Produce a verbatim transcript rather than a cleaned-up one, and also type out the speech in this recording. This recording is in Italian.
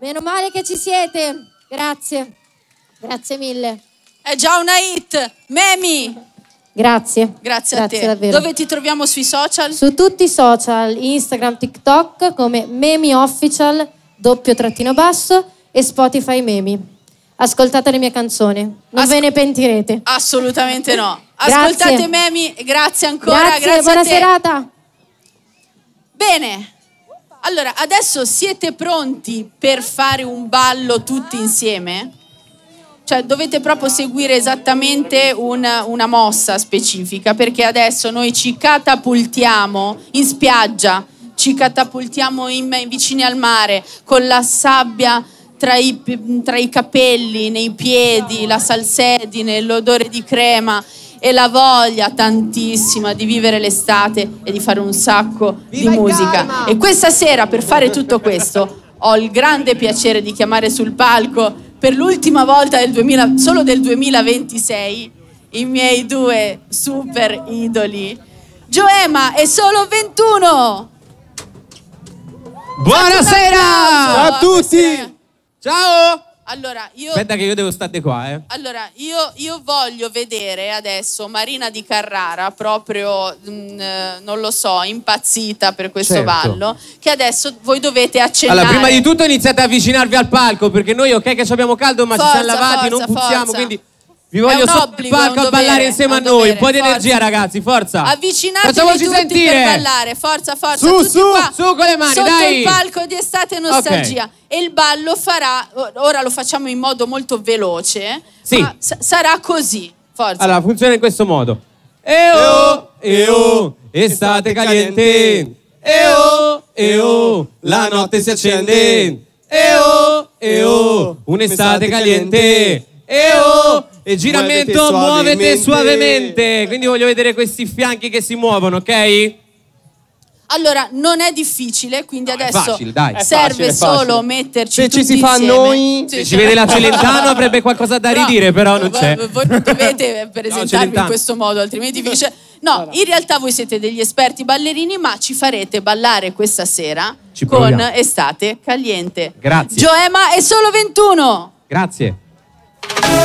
Meno male che ci siete. Grazie. Grazie mille. È già una hit. Memi. Grazie. Grazie a Grazie te. davvero. Dove ti troviamo sui social? Su tutti i social, Instagram, TikTok come Memi Official, doppio trattino basso, e Spotify Memi. Ascoltate le mie canzoni, non Ascol- ve ne pentirete. Assolutamente no. Grazie. Ascoltate Memi, grazie ancora. Grazie, grazie buona a te. serata. Bene. Allora, adesso siete pronti per fare un ballo tutti insieme? Cioè, dovete proprio seguire esattamente una, una mossa specifica, perché adesso noi ci catapultiamo in spiaggia, ci catapultiamo in, vicini al mare, con la sabbia tra i, tra i capelli, nei piedi, la salsedine, l'odore di crema e la voglia tantissima di vivere l'estate e di fare un sacco Viva di il musica. karma! E questa sera, per fare tutto questo, ho il grande piacere di chiamare sul palco, per l'ultima volta del duemila, solo del duemilaventisei, i miei due super idoli, Joema e Solo ventuno. Buonasera! Ciao a tutti! Ciao! Allora, io... Aspetta che io devo stare qua, eh. Allora, io, io voglio vedere adesso Marina Di Carrara, proprio, mh, non lo so, impazzita per questo Certo. ballo, che adesso voi dovete accennare. Allora, prima di tutto iniziate ad avvicinarvi al palco, perché noi, ok che ci abbiamo caldo, ma Forza, ci siamo lavati, forza, non puzziamo, forza. quindi vi voglio un sotto il obbligo, palco è un a ballare dovere, insieme è a un noi. dovere, Un po' di forza. energia, ragazzi, forza. Avvicinatevi Facciamoci tutti sentire. per ballare, forza, forza. Su, tutti su, qua, su con le mani, sotto dai. il palco di Estate Nostalgia. E il ballo farà, ora lo facciamo in modo molto veloce, Sì. ma s- sarà così, forza. Allora, funziona in questo modo. E oh, e oh, estate caliente. E oh, e oh, la notte si accende. E oh, e oh, un'estate caliente. E oh, e giramento, muovete suavemente. Quindi voglio vedere questi fianchi che si muovono, ok? Allora, non è difficile, quindi No, è adesso facile, dai. È serve facile, è facile. solo metterci Se ci tutti si fa insieme. noi- Sì, Se ci vede la Celentano avrebbe qualcosa da ridire, però non voi- c'è. Voi non dovete presentarvi Celentano. in questo modo, altrimenti vi dice... No, in realtà voi siete degli esperti ballerini, ma ci farete ballare questa sera Ci con proviamo. Estate Caliente. Grazie. Joema e Solo ventuno. Grazie.